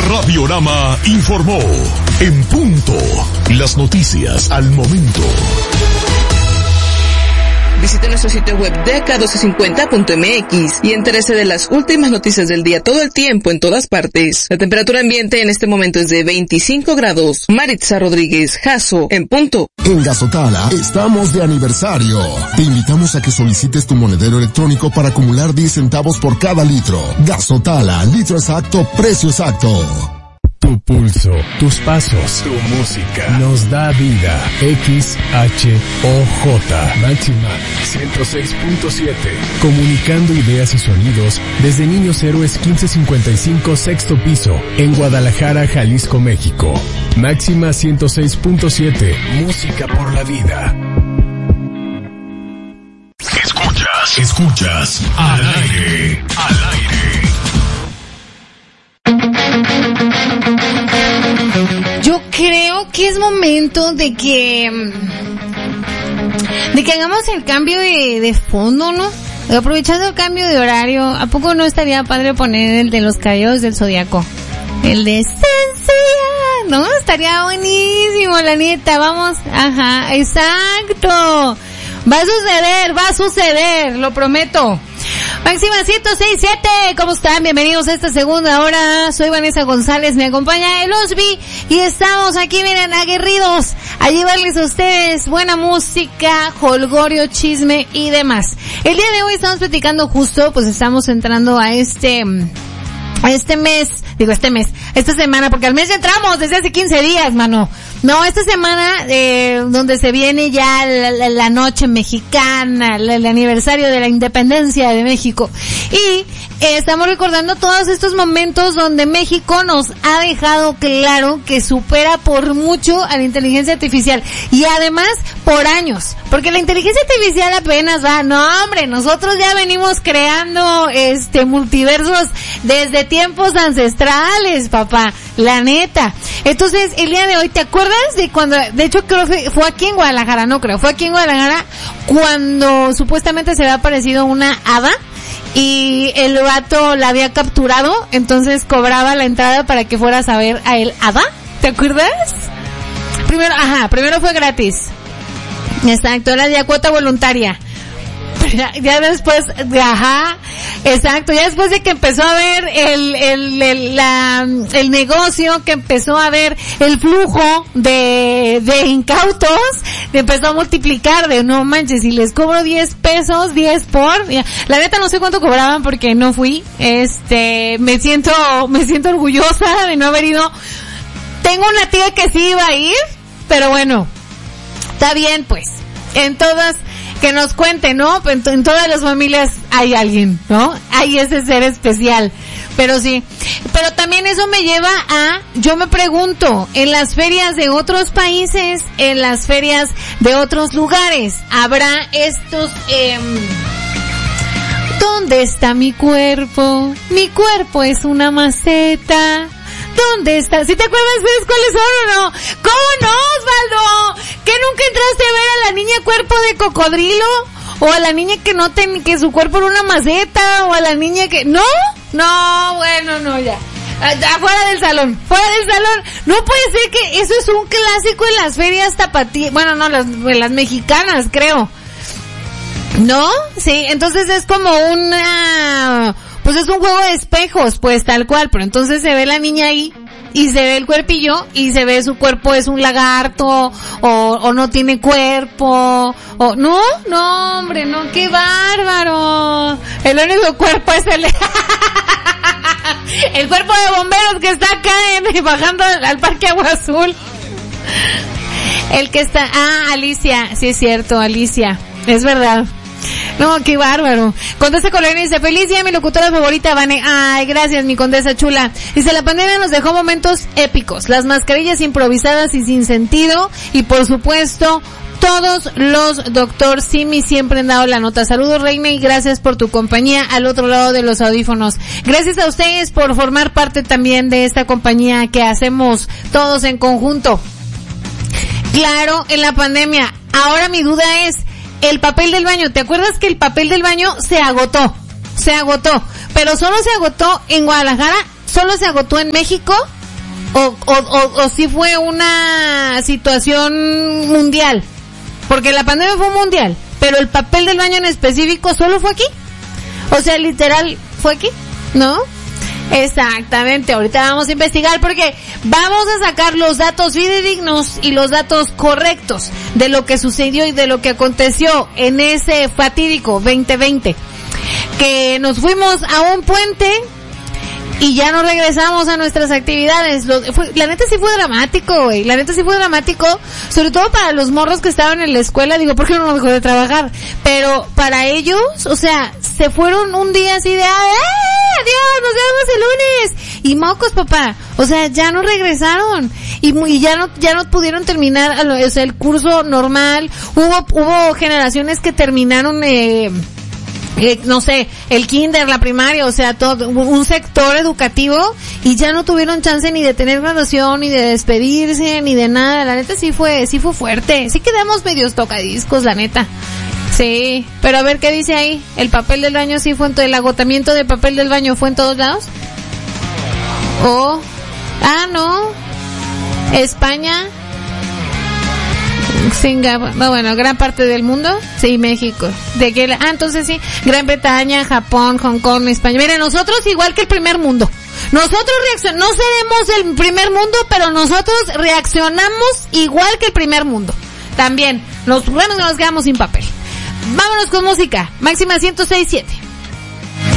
Radiorama informó. En punto. Las noticias al momento. Visite nuestro sitio web dk1250.mx y entérese de las últimas noticias del día todo el tiempo en todas partes. La temperatura ambiente en este momento es de 25 grados. Maritza Rodríguez, Jasso, en punto. En Gazotala estamos de aniversario. Te invitamos a que solicites tu monedero electrónico para acumular 10 centavos por cada litro. Gazotala, litro exacto, precio exacto. Tu pulso, tus pasos, tu música nos da vida. XHOJ Máxima 106.7. Comunicando ideas y sonidos desde Niños Héroes 1555 sexto piso en Guadalajara, Jalisco, México. Máxima 106.7. Música por la vida. Escuchas al aire. Yo creo que es momento de que hagamos el cambio de fondo, ¿no? Aprovechando el cambio de horario, ¿a poco no estaría padre poner el de los caballeros del Zodiaco? El de Sencilla, ¿no? Estaría buenísimo, la neta, vamos, ajá, exacto. Va a suceder, lo prometo. Máxima 106.7, ¿cómo están? Bienvenidos a esta segunda hora. Soy Vanessa González, me acompaña el Osby y estamos aquí, miren, aguerridos a llevarles a ustedes buena música, jolgorio, chisme y demás. El día de hoy estamos platicando justo, pues estamos entrando a esta semana, porque al mes ya entramos desde hace 15 días, mano. No, esta semana, donde se viene ya la noche mexicana, el aniversario de la independencia de México. Y estamos recordando todos estos momentos donde México nos ha dejado claro que supera por mucho a la inteligencia artificial. Y además, por años. Porque la inteligencia artificial apenas va, no hombre, nosotros ya venimos creando multiversos desde tiempos ancestrales, papá, la neta. Entonces, el día de hoy, ¿te acuerdas de cuando, de hecho creo que fue aquí en Guadalajara, fue aquí en Guadalajara cuando supuestamente se había aparecido una hada y el vato la había capturado, entonces cobraba la entrada para que fueras a ver a el hada? ¿Te acuerdas? Primero fue gratis. Exacto, era de cuota voluntaria. Ya después, exacto, ya después de que empezó a ver el negocio, que empezó a ver el flujo de incautos, empezó a multiplicar de no manches, si les cobro 10 pesos, 10 por, la neta no sé cuánto cobraban porque no fui, me siento orgullosa de no haber ido. Tengo una tía que sí iba a ir, pero bueno, está bien pues, en todas, que nos cuente, ¿no? En todas las familias hay alguien, ¿no? Hay ese ser especial. Pero sí. Pero también eso me lleva a, yo me pregunto, en las ferias de otros países, en las ferias de otros lugares, ¿habrá estos, ¿dónde está mi cuerpo? Mi cuerpo es una maceta. ¿Dónde está? ¿Sí te acuerdas? ¿Sabes cuáles son o no? ¿Cómo no, Osvaldo? ¿Que nunca entraste a ver a la niña cuerpo de cocodrilo? ¿O a la niña que que su cuerpo era una maceta? ¿O a la niña que... ¿No? No, bueno, no, ya. Fuera del salón. No puede ser que eso es un clásico en las ferias tapatías. Bueno, no, las mexicanas, creo. ¿No? Sí, entonces es como pues es un juego de espejos, pues tal cual, pero entonces se ve la niña ahí y se ve el cuerpillo y se ve su cuerpo es un lagarto o no tiene cuerpo o no, hombre, no, qué bárbaro. El único cuerpo es el cuerpo de bomberos que está acá bajando al Parque Agua Azul. El que está, Alicia, sí es cierto, Alicia, es verdad. No, qué bárbaro. Condesa Colorina dice, feliz día, mi locutora favorita, Vane. Ay, gracias, mi condesa chula. Dice, la pandemia nos dejó momentos épicos. Las mascarillas improvisadas y sin sentido. Y por supuesto, todos los Dr. Simi siempre han dado la nota. Saludos, Reina, y gracias por tu compañía al otro lado de los audífonos. Gracias a ustedes por formar parte también de esta compañía que hacemos todos en conjunto. Claro, en la pandemia. Ahora mi duda es, el papel del baño, ¿te acuerdas que el papel del baño se agotó? Pero solo se agotó en Guadalajara, solo se agotó en México o si fue una situación mundial, porque la pandemia fue mundial, pero el papel del baño en específico solo fue aquí, o sea, literal fue aquí, ¿no? Exactamente, ahorita vamos a investigar porque vamos a sacar los datos fidedignos y los datos correctos de lo que sucedió y de lo que aconteció en ese fatídico 2020, que nos fuimos a un puente y ya no regresamos a nuestras actividades. La neta sí fue dramático, güey. La neta sí fue dramático, sobre todo para los morros que estaban en la escuela. Digo, ¿por qué no dejó de trabajar? Pero para ellos, o sea, se fueron un día así de, adiós, nos vemos el lunes. Y mocos, papá. O sea, ya no regresaron. Y ya no pudieron terminar, o sea, el curso normal. Hubo generaciones que terminaron, no sé, el kinder, la primaria, o sea, todo un sector educativo, y ya no tuvieron chance ni de tener graduación, ni de despedirse, ni de nada. La neta sí fue fuerte. Sí quedamos medios tocadiscos, la neta. Sí, pero a ver qué dice ahí. El papel del baño sí fue el agotamiento de papel del baño fue en todos lados. No. España, Singapur, bueno, gran parte del mundo, sí, México, entonces sí, Gran Bretaña, Japón, Hong Kong, España. Mira, nosotros igual que el primer mundo, nosotros no seremos el primer mundo, pero nosotros reaccionamos igual que el primer mundo, también, nos quedamos sin papel. Vámonos con música, máxima 106.7.